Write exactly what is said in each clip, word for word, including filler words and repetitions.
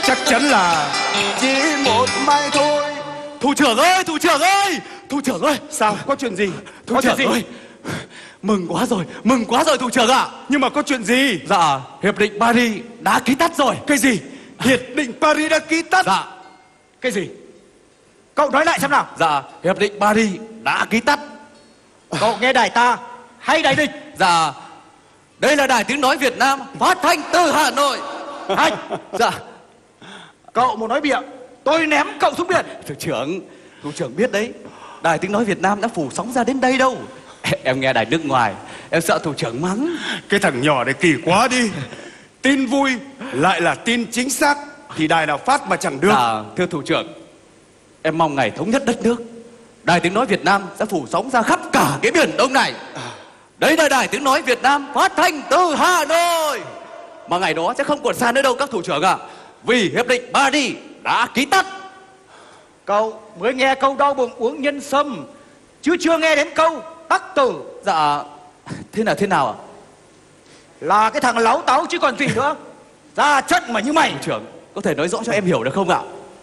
chắc chắn là chỉ một mai thôi. Thủ trưởng ơi, thủ trưởng ơi, thủ trưởng ơi. Sao, có chuyện gì? Thủ Có trưởng chuyện gì? ơi, mừng quá rồi, mừng quá rồi thủ trưởng ạ. Nhưng mà có chuyện gì? Dạ, hiệp định Paris đã ký tắt rồi. Cái gì? Hiệp định Paris đã ký tắt? Dạ, Cái gì? Cậu nói lại xem nào. dạ, hiệp định Paris đã ký tắt. Cậu nghe đài ta hay đài địch? Dạ, đây là đài tiếng nói Việt Nam phát thanh từ Hà Nội. Hay. Dạ, Cậu muốn nói bịa, tôi ném cậu xuống biển. thủ trưởng, thủ trưởng biết đấy, đài tiếng nói Việt Nam đã phủ sóng ra đến đây đâu. Em nghe đài nước ngoài, em sợ thủ trưởng mắng. Cái thằng nhỏ này kỳ quá đi. Tin vui lại là tin chính xác thì đài nào phát mà chẳng được. Dạ, thưa thủ trưởng, em mong ngày thống nhất đất nước, đài tiếng nói Việt Nam sẽ phủ sóng ra khắp cả cái biển Đông này. Đấy là đài tiếng nói Việt Nam phát thanh từ Hà Nội. Mà ngày đó sẽ không còn xa nữa đâu các thủ trưởng ạ. Vì hiệp định Paris đã ký tắt. Cậu mới nghe câu đau bụng uống nhân sâm, chứ chưa nghe đến câu tắc tử. Dạ, thế nào thế nào ạ? Là cái thằng láu táu chứ còn gì nữa. Ra trận mà như mày. Thủ trưởng có thể nói rõ cho em hiểu được không ạ?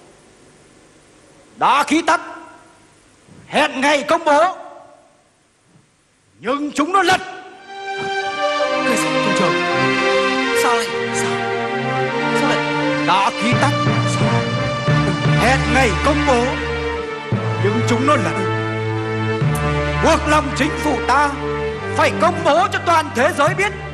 Đã ký tắt, hẹn ngày công bố, nhưng chúng nó lật. Cái gì thủ trưởng? Sao lại sao? Sao lại? Đã ký tắt, hẹn ngày công bố, nhưng chúng nó lật. Buộc lòng chính phủ ta phải công bố cho toàn thế giới biết